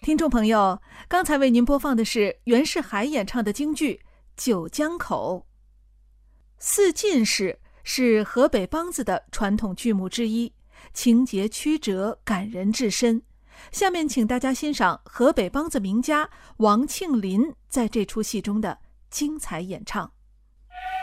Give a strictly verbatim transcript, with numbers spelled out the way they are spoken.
听众朋友，刚才为您播放的是袁世海演唱的京剧《九江口》。四进士是河北梆子的传统剧目之一，情节曲折，感人至深。下面请大家欣赏河北梆子名家王庆林在这出戏中的精彩演唱。